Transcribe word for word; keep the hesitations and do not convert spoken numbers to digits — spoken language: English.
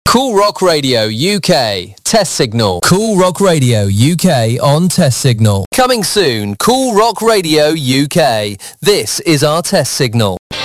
Cool Rock Radio U K, Test Signal. Cool Rock Radio U K on Test Signal. Coming soon, Cool Rock Radio U K. This is our Test Signal.